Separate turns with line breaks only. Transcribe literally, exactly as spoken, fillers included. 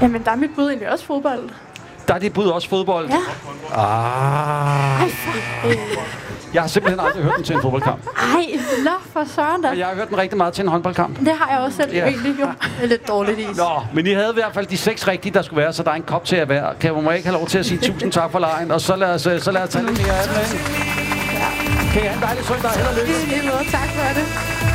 Jamen, der er mit bud egentlig også fodbold.
Der er dit bud også fodbold?
Ja.
Ah.
Ej, fuck.
Jeg har simpelthen aldrig hørt den til en fodboldkamp.
Ej, nå for søren da.
Men jeg har hørt den rigtig meget til en håndboldkamp.
Det har jeg også selv
Ja.
egentlig jo. Det er lidt dårligt is.
Nå, men I havde i hvert fald de seks rigtige, der skulle være, så der er en kop til at være. Kan man ikke have lov til at sige tusind tak for lejen, og så lad os, så lad os tage lidt mere af den. Kan I have en dejlig søndag? Held og lykke.
Det er lige noget. Tak for det.